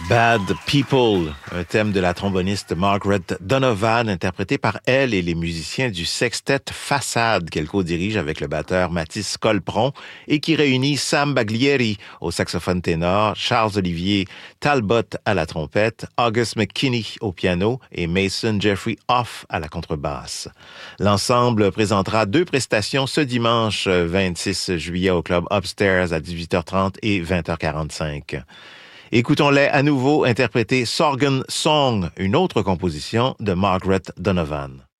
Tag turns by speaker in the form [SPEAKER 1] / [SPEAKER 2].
[SPEAKER 1] Bad People, un thème de la tromboniste Margaret Donovan, interprété par elle et les musiciens du sextet Façade qu'elle co-dirige avec le batteur Mathis Colpron et qui réunit Sam Baglieri au saxophone ténor, Charles-Olivier Talbot à la trompette, August McKinney au piano et Mason Jeffrey Hoff à la contrebasse. L'ensemble présentera 2 prestations ce dimanche 26 juillet au club Upstairs à 18h30 et 20h45. Écoutons-les à nouveau interpréter Sorgen Song, une autre composition de Margaret Donovan.